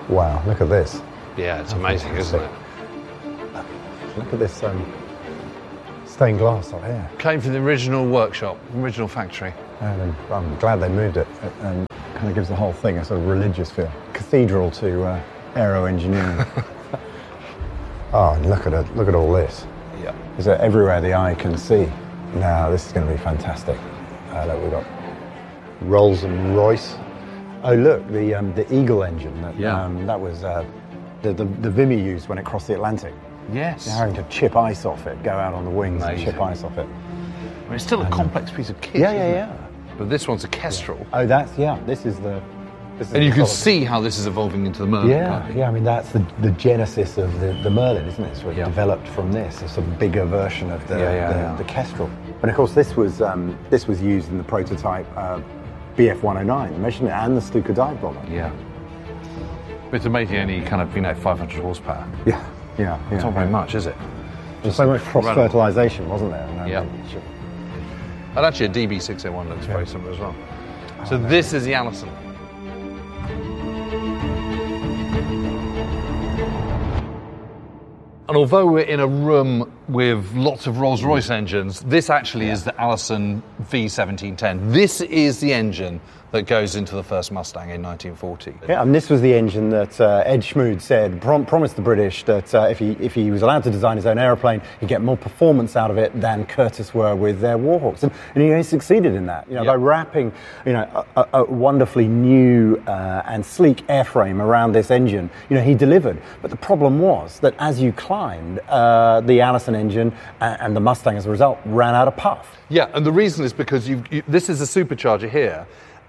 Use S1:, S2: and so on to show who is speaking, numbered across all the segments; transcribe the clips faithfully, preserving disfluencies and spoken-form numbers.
S1: Wow, look at this.
S2: Yeah, it's amazing, isn't it?
S1: Look at this um, stained glass up here.
S2: Came from the original workshop, original factory.
S1: And I'm glad they moved it. It um, kind of gives the whole thing a sort of religious feel. Cathedral to uh, aero engineering. Oh, and look at it! Look at all this.
S2: Yeah.
S1: Is it everywhere the eye can see? Now this is going to be fantastic. Uh, look, we've got Rolls and Royce. Oh, look, the um, the Eagle engine. That,
S2: Yeah.
S1: Um, that was uh, the, the the Vimy used when it crossed the Atlantic.
S2: Yes.
S1: They're having to chip ice off it, go out on the wings
S2: Amazing.
S1: and chip ice off it.
S2: I mean, it's still a complex piece of kit.
S1: Yeah,
S2: isn't
S1: yeah,
S2: it?
S1: yeah.
S2: But this one's a Kestrel.
S1: Oh, that's yeah. This is the. This is
S2: And you
S1: the
S2: can
S1: sort of-
S2: see how this is evolving into the Merlin.
S1: Yeah,
S2: can't you?
S1: yeah. I mean, that's the, the genesis of the, the Merlin, isn't it? So it
S2: Yeah.
S1: developed from this, a sort of bigger version of the
S2: Yeah, yeah,
S1: the,
S2: yeah.
S1: the Kestrel. And of course, this was um, this was used in the prototype uh, B F one oh nine, the Messerschmitt and the Stuka dive bomber.
S2: Yeah. But it's amazing, only kind of, you know, five hundred horsepower.
S1: Yeah, yeah, yeah.
S2: It's not very much, is it?
S1: There's so much
S2: incredible.
S1: cross-fertilisation, wasn't there? And, uh,
S2: Yeah. And actually, a D B six oh one looks very similar as well. So this is the Allison. And although we're in a room with lots of Rolls-Royce engines, this actually is the Allison V seventeen ten. This is the engine that goes into the first Mustang in nineteen forty.
S1: Yeah, and this was the engine that uh, Ed Schmood said, prom- promised the British that uh, if he if he was allowed to design his own aeroplane, he'd get more performance out of it than Curtiss were with their Warhawks. And, and you know, he succeeded in that, you know,
S2: Yeah.
S1: by wrapping, you know, a, a wonderfully new uh, and sleek airframe around this engine. You know, he delivered. But the problem was that as you climbed, uh, the Allison engine and, and the Mustang, as a result, ran out of puff.
S2: Yeah, and the reason is because you've, you this is a supercharger here,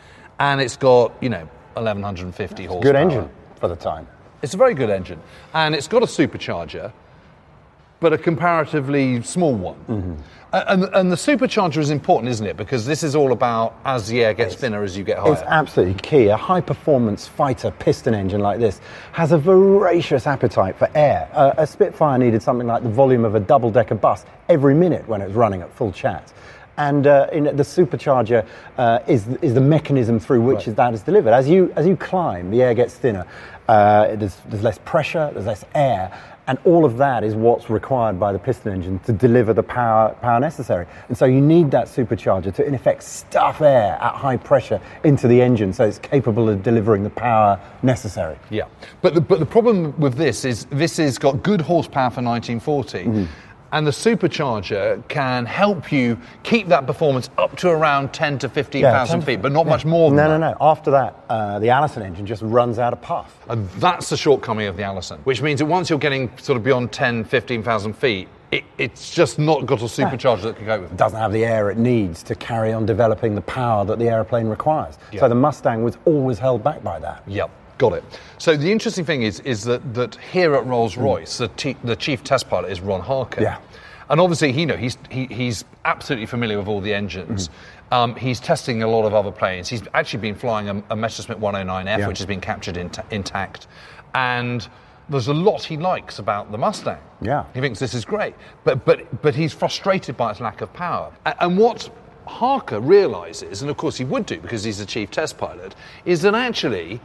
S2: and it's got, you know, eleven fifty horsepower.
S1: Good engine for the time.
S2: It's a very good engine, and it's got a supercharger, but a comparatively small one.
S1: Mm-hmm.
S2: And, and the supercharger is important, isn't it? Because this is all about as the air gets thinner, as you get higher.
S1: It's absolutely key. A high-performance fighter piston engine like this has a voracious appetite for air. Uh, a Spitfire needed something like the volume of a double-decker bus every minute when it was running at full chat. And uh, in, the supercharger uh, is is the mechanism through which
S2: Right.
S1: that is delivered. As you as you climb, the air gets thinner. Uh, there's, there's less pressure. There's less air. And all of that is what's required by the piston engine to deliver the power power necessary. And so you need that supercharger to, in effect, stuff air at high pressure into the engine so it's capable of delivering the power necessary.
S2: Yeah, but the, but the problem with this is this has got good horsepower for nineteen forty,
S1: Mm-hmm.
S2: and the supercharger can help you keep that performance up to around ten to fifteen thousand
S1: ten
S2: feet, but not much more than
S1: no,
S2: that.
S1: No, no, After that, uh, the Allison engine just runs out of puff.
S2: And that's the shortcoming of the Allison, which means that once you're getting sort of beyond ten, fifteen thousand feet, it, it's just not got a supercharger that can cope with
S1: It
S2: it.
S1: doesn't have the air it needs to carry on developing the power that the aeroplane requires.
S2: Yeah.
S1: So the Mustang was always held back by that.
S2: Yep, got it. So the interesting thing is is that, that here at Rolls-Royce, the, t- the chief test pilot is Ron Harker.
S1: Yeah.
S2: And obviously, you know, he's he, he's absolutely familiar with all the engines.
S1: Mm-hmm.
S2: Um, he's testing a lot of other planes. He's actually been flying a, a Messerschmitt one oh nine F,
S1: Yeah.
S2: which has been captured int- intact. And there's a lot he likes about the Mustang.
S1: Yeah.
S2: He thinks this is great. But but but he's frustrated by its lack of power. A- And what Harker realises, and of course he would do because he's the chief test pilot, is that actually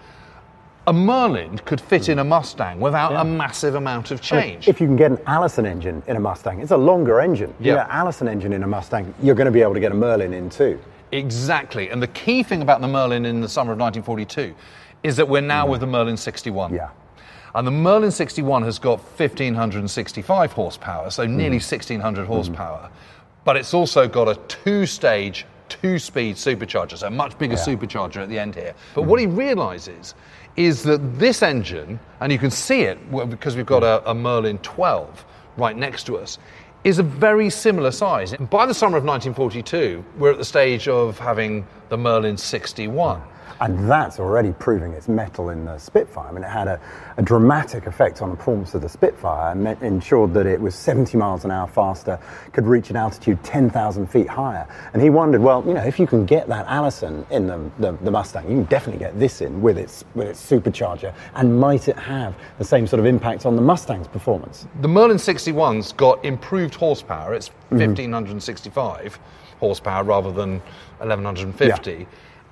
S2: a Merlin could fit in a Mustang without
S1: Yeah.
S2: a massive amount of
S1: I mean,
S2: change.
S1: if you can get an Allison engine in a Mustang, it's a longer engine. You
S2: Yeah.
S1: get an Allison engine in a Mustang, you're going to be able to get a Merlin in too.
S2: Exactly. And the key thing about the Merlin in the summer of nineteen forty-two is that we're now with the Merlin sixty-one.
S1: Yeah.
S2: And the Merlin sixty-one has got fifteen sixty-five horsepower, so nearly sixteen hundred horsepower. But it's also got a two-stage, two-speed supercharger, so a much bigger
S1: Yeah.
S2: supercharger at the end here. But what he realises is that this engine, and you can see it well, because we've got a, a Merlin twelve right next to us, is a very similar size. And by the summer of nineteen forty-two, we're at the stage of having the Merlin sixty-one.
S1: And that's already proving its mettle in the Spitfire. I mean, it had a, a dramatic effect on the performance of the Spitfire and meant, ensured that it was seventy miles an hour faster, could reach an altitude ten thousand feet higher. And he wondered, well, you know, if you can get that Allison in the, the, the Mustang, you can definitely get this in with its, with its supercharger. And might it have the same sort of impact on the Mustang's performance?
S2: The Merlin sixty-one's got improved horsepower. It's fifteen sixty-five horsepower rather than eleven fifty.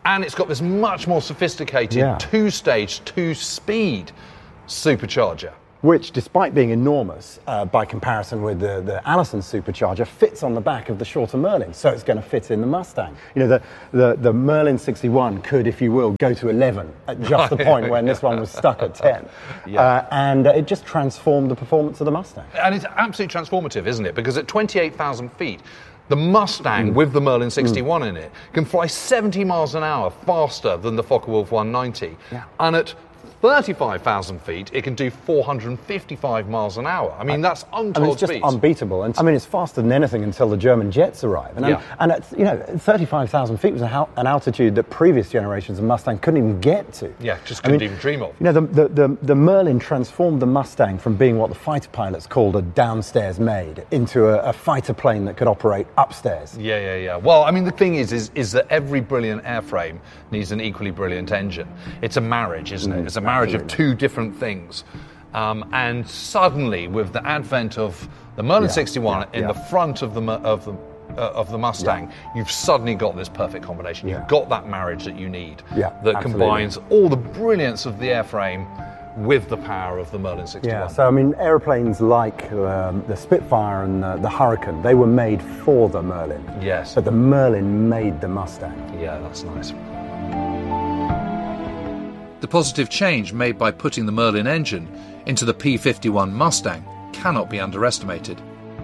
S2: And it's got this much more sophisticated
S1: Yeah.
S2: two-stage, two-speed supercharger.
S1: Which, despite being enormous uh, by comparison with the, the Allison supercharger, fits on the back of the shorter Merlin, so it's going to fit in the Mustang. You know, the, the, the Merlin sixty-one could, if you will, go to eleven at just the point when this one was stuck at ten.
S2: Yeah.
S1: Uh, and uh, it just transformed the performance of the Mustang.
S2: And it's absolutely transformative, isn't it? Because at twenty-eight thousand feet, the Mustang mm. with the Merlin sixty-one mm. in it can fly seventy miles an hour faster than the Focke-Wulf one ninety. Yeah. And at thirty-five thousand feet, it can do four hundred fifty-five miles an hour. I mean, that's untold
S1: I mean, it's just
S2: speeds.
S1: unbeatable. And I mean, it's faster than anything until the German jets arrive. And,
S2: yeah.
S1: and at, you know, thirty-five thousand feet was an altitude that previous generations of Mustang couldn't even get to.
S2: Yeah, just couldn't
S1: I mean,
S2: even dream of.
S1: You know, the, the, the, the Merlin transformed the Mustang from being what the fighter pilots called a downstairs maid into a, a fighter plane that could operate upstairs.
S2: Yeah, yeah, yeah. Well, I mean, the thing is, is, is that every brilliant airframe needs an equally brilliant engine. It's a marriage, isn't it? It's a marriage Absolutely. of two different things. Um, and suddenly, with the advent of the Merlin
S1: yeah,
S2: sixty-one
S1: yeah,
S2: in
S1: yeah.
S2: the front of the of the uh, of the Mustang, yeah. you've suddenly got this perfect combination.
S1: Yeah.
S2: You've got that marriage that you need,
S1: yeah,
S2: that
S1: absolutely.
S2: combines all the brilliance of the airframe with the power of the Merlin sixty-one.
S1: Yeah, so I mean, aeroplanes like um, the Spitfire and the, the Hurricane, they were made for the Merlin.
S2: Yes.
S1: But the Merlin made the Mustang.
S2: Yeah, that's nice.
S3: The positive change made by putting the Merlin engine into the P fifty-one Mustang cannot be underestimated.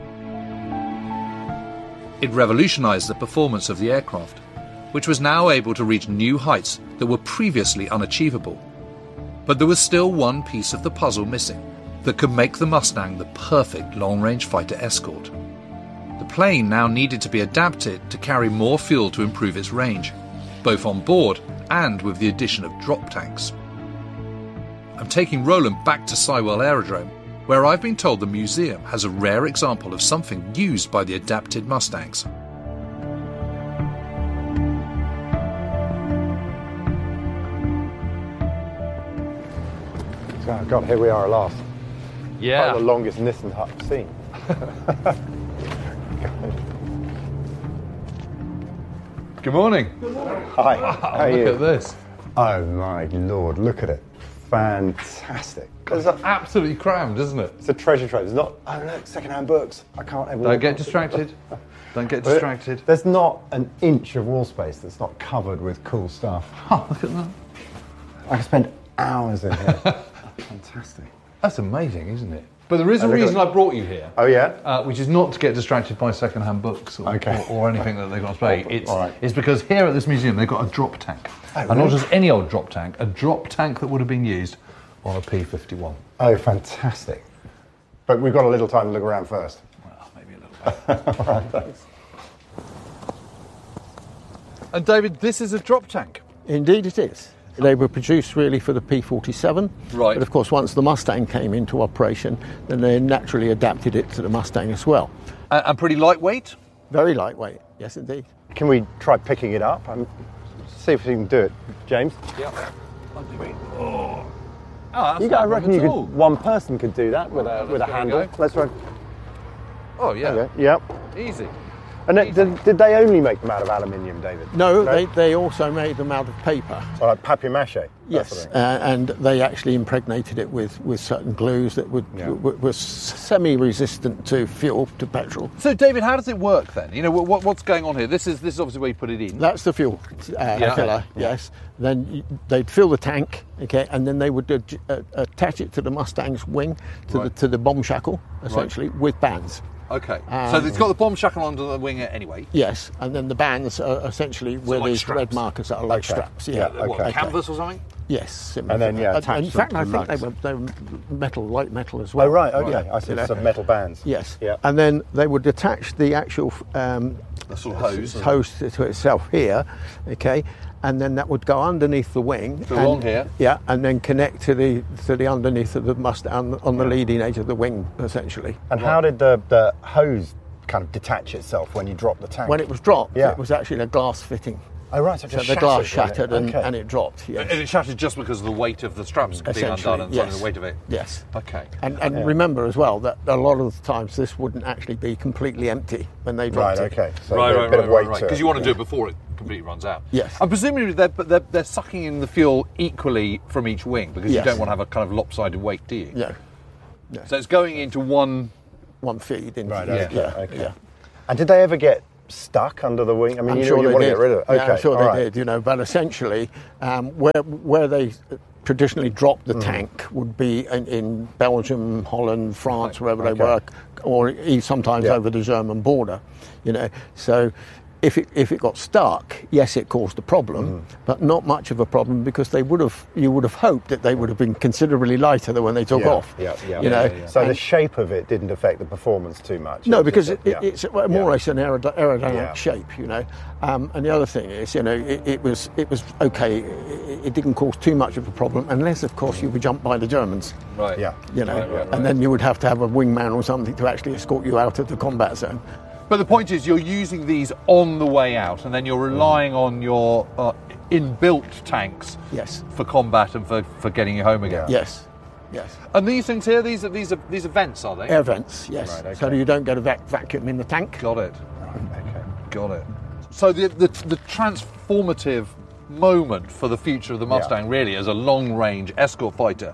S3: It revolutionized the performance of the aircraft, which was now able to reach new heights that were previously unachievable. But there was still one piece of the puzzle missing that could make the Mustang the perfect long-range fighter escort. The plane now needed to be adapted to carry more fuel to improve its range, both on board and with the addition of drop tanks. I'm taking Roland back to Sywell Aerodrome, where I've been told the museum has a rare example of something used by the adapted Mustangs.
S1: Oh God, here we are at last.
S2: Yeah.
S1: Probably the longest Nissan hut I've seen.
S2: Good morning.
S1: Hi.
S2: Wow,
S1: How are
S2: look
S1: you?
S2: at this.
S1: Oh my Lord, look at it. Fantastic.
S2: It's absolutely crammed, isn't it?
S1: It's a treasure trove. There's not, oh look, second-hand books. I can't ever...
S2: Don't get distracted. Don't get distracted.
S1: There's not an inch of wall space that's not covered with cool stuff.
S2: Oh, look at that.
S1: I can spend hours in here. Fantastic.
S2: That's amazing, isn't it? But there is a
S1: Oh, look at
S2: reason
S1: that.
S2: I brought you here.
S1: Oh, yeah?
S2: Uh, which is not to get distracted by second-hand books or,
S1: Okay.
S2: or, or anything that they've got to play. It's,
S1: All right.
S2: it's because here at this museum they've got a drop tank.
S1: Oh,
S2: And not
S1: really?
S2: just any old drop tank, a drop tank that would have been used on a P fifty-one.
S1: Oh, fantastic. But we've got a little time to look around first.
S2: Well, maybe a little bit.
S1: All right, thanks.
S2: And David, this is a drop tank.
S4: Indeed it is. They were produced really for the P forty-seven.
S2: Right.
S4: But of course, once the Mustang came into operation, then they naturally adapted it to the Mustang as well.
S2: Uh, and pretty lightweight.
S4: Very lightweight, yes indeed.
S1: Can we try picking it up? Um, see if we can do it. James?
S2: Yeah. Oh, that's
S1: You
S2: not
S1: I
S2: a
S1: reckon
S2: problem
S1: you
S2: at
S1: could,
S2: all.
S1: one person could do that with a,
S2: let's
S1: with a
S2: give it a
S1: handle.
S2: go.
S1: Let's try.
S2: Oh, yeah.
S1: Okay. Yep.
S2: Easy.
S1: And then, did, did they only make them out of aluminium, David?
S4: No, They, they also made them out of paper.
S1: Or like papier-mâché? that
S4: Yes,
S1: sort of thing?
S4: uh, and they actually impregnated it with, with certain glues that would
S1: Yeah.
S4: w- was semi-resistant to fuel, to petrol.
S2: So, David, how does it work then? You know, what, what's going on here? This is this is obviously where you put it in.
S4: That's the fuel uh,
S2: Yeah.
S4: filler, yes. Then y- they'd fill the tank, okay, and then they would ad- uh, attach it to the Mustang's wing, to
S2: Right.
S4: the to the bomb shackle, essentially, with bands.
S2: Okay.
S4: Um,
S2: so it's got the bomb shackle under the wing anyway.
S4: Yes, and then the bands are essentially where
S2: like
S4: these
S2: straps.
S4: red markers are like
S1: Okay.
S4: straps.
S1: Yeah,
S4: Yeah,
S1: okay.
S2: What,
S1: Okay.
S2: canvas or something?
S4: Yes, similar
S1: And then,
S4: to
S1: yeah,
S4: that.
S1: attach
S4: in
S1: them
S4: fact,
S1: to
S4: I
S1: the
S4: think they
S1: lugs.
S4: were, they were metal, light metal as well.
S1: Oh, right, okay.
S4: Yeah,
S1: I see
S4: you know.
S1: some metal bands.
S4: Yes,
S1: Yeah.
S4: and then they would attach the actual um,
S2: The sort of hose.
S4: hose to, to itself here, okay, and then that would go underneath the wing.
S2: So
S4: and,
S2: along here?
S4: Yeah, and then connect to the to the underneath of the Mustang on the leading edge of the wing, essentially.
S1: And how did the, the hose kind of detach itself when you dropped the tank?
S4: When it was dropped,
S1: Yeah.
S4: it was actually a glass fitting.
S1: Oh, right, so,
S4: So
S1: just
S4: the glass
S1: shattered,
S4: shattered
S1: wasn't
S4: and,
S1: it? Okay.
S4: and it dropped. Yes.
S2: And it shattered just because of the weight of the straps being
S4: Essentially,
S2: undone and
S4: yes.
S2: the weight of it.
S4: Yes.
S2: Okay.
S4: And, and
S1: Yeah.
S4: remember as well that a lot of the times this wouldn't actually be completely empty when they dropped
S1: Right,
S4: it.
S1: okay. So
S2: right,
S1: a bit,
S2: right,
S1: bit
S2: right,
S1: of weight
S2: right, right.
S1: to
S2: Because
S1: it.
S2: you want to do it before it completely runs out.
S4: Yes.
S2: And presumably they're, but they're, they're sucking in the fuel equally from each wing because
S4: Yes.
S2: you don't want to have a kind of lopsided weight, do you?
S4: No,
S2: So it's going into one.
S4: one feed. Into
S1: Right,
S4: the-
S1: okay,
S4: yeah,
S1: okay.
S4: yeah.
S1: And did they ever get stuck under the wing? I mean,
S4: I'm
S1: you,
S4: sure
S1: you
S4: they
S1: want
S4: did.
S1: to get rid of it. Okay,
S4: Yeah, I'm sure
S1: all
S4: they
S1: right.
S4: did. You know, but essentially, um, where where they traditionally dropped the tank would be in, in Belgium, Holland, France, wherever they
S1: Okay.
S4: were, or e- sometimes
S1: Yeah.
S4: over the German border. You know, so. If it, if it got stuck, yes, it caused a problem, but not much of a problem because they would have you would have hoped that they would have been considerably lighter than when they took
S1: Yeah,
S4: off.
S1: yeah, yeah.
S4: You
S1: Yeah,
S4: know,
S2: yeah, yeah.
S1: So the
S4: And-
S1: shape of it didn't affect the performance too much.
S4: no,
S1: It was
S4: because
S1: just
S4: it,
S1: a-
S4: it,
S1: yeah.
S4: it's more
S1: Yeah.
S4: or less an aerod- aerodynamic
S1: Yeah.
S4: shape, you know. Um, and the other thing is, you know, it, it was it was okay. It, it didn't cause too much of a problem, unless, of course, you were jumped by the Germans.
S2: Right.
S1: Yeah.
S4: You know,
S2: Right, right, right.
S4: and then you would have to have a wingman or something to actually escort you out of the combat zone.
S2: But the point is, you're using these on the way out, and then you're relying on your uh, inbuilt tanks
S4: Yes.
S2: for combat and for, for getting you home again.
S4: Yes, yes.
S2: And these things here, these are these are these are vents, are they?
S4: Air vents, yes.
S1: Right, okay.
S4: So you don't get a vac- vacuum in the tank.
S2: Got it.
S1: Okay.
S2: Got it. So the, the the transformative moment for the future of the Mustang, really, as a long-range escort fighter,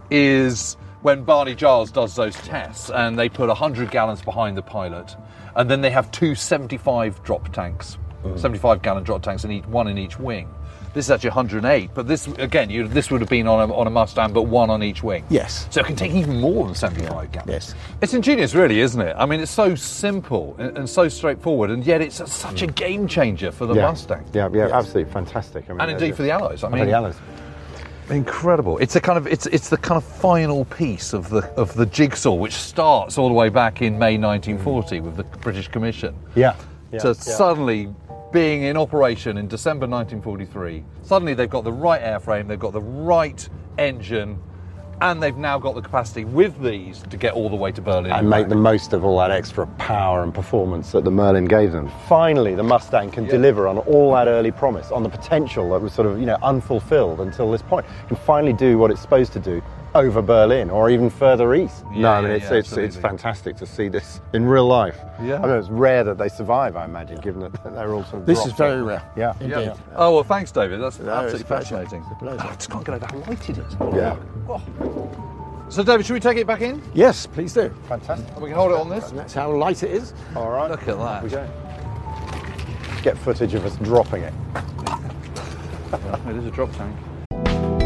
S2: is when Barney Giles does those tests, and they put one hundred gallons behind the pilot, and then they have two seventy-five drop tanks, seventy-five gallon drop tanks, in each one in each wing. This is actually one hundred eight, but this again, you, this would have been on a, on a Mustang, but one on each wing.
S4: Yes.
S2: So it can take even more than seventy-five gallons.
S4: Yes.
S2: It's ingenious, really, isn't it? I mean, it's so simple and, and so straightforward, and yet it's a, such a game changer for the
S1: Yeah.
S2: Mustang.
S1: Yeah, yeah,
S4: Yes.
S1: absolutely fantastic. I mean,
S2: And indeed for the Allies. I
S1: for
S2: mean,
S1: the Allies.
S2: incredible. It's a kind of it's it's the kind of final piece of the of the jigsaw, which starts all the way back in May nineteen forty with the British Commission.
S1: Yeah. yeah
S2: to
S1: yeah.
S2: suddenly being in operation in December nineteen forty-three. Suddenly they've got the right airframe, they've got the right engine, and they've now got the capacity with these to get all the way to Berlin.
S1: and make the most of all that extra power and performance that the Merlin gave them. Finally, the Mustang can
S2: Yeah.
S1: deliver on all that early promise, on the potential that was sort of, you know, unfulfilled until this point. It can finally do what it's supposed to do over Berlin or even further east.
S2: Yeah,
S1: no, I mean,
S2: yeah,
S1: it's,
S2: yeah,
S1: it's, it's
S2: absolutely.
S1: fantastic to see this in real life.
S2: Yeah.
S1: I mean, it's rare that they survive, I imagine, given that they're all sort of
S4: This
S1: dropped
S4: is very
S1: off.
S4: rare.
S1: Yeah.
S4: Indeed.
S2: Yeah. Oh, well, thanks, David. That's
S4: No,
S2: absolutely
S4: it's a pleasure.
S2: fascinating.
S4: It's a pleasure.
S2: Oh, I just can't get over how light it is.
S1: Yeah.
S2: So, David, should we take it back in?
S4: Yes, please do.
S1: Fantastic.
S2: And we can hold it on this?
S4: And that's how light it is.
S1: All right.
S2: Look at that.
S1: We go. Get footage of us dropping it.
S2: It is a drop tank.